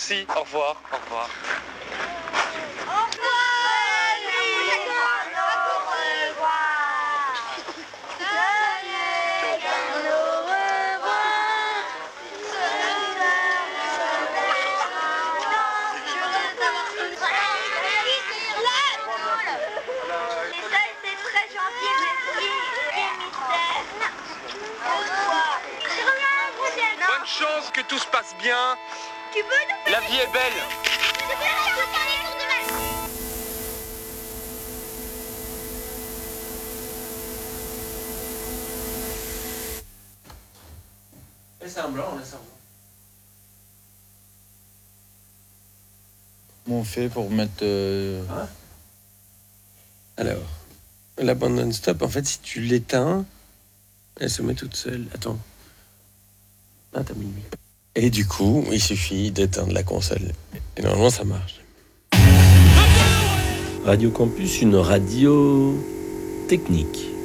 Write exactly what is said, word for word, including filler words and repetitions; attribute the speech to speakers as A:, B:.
A: Merci, au revoir, au revoir. Bonne chance, que tout se passe bien.
B: Tu peux nous
A: La vie est belle.
C: Laisse un blanc, laisse un blanc.
D: Comment on fait pour mettre... Euh...
C: Hein Alors, la bande non-stop, en fait, si tu l'éteins, elle se met toute seule. Attends. Ah, t'as mis le micro. Et du coup, il suffit d'éteindre la console. Et normalement, ça marche.
E: Radio Campus, une radio technique.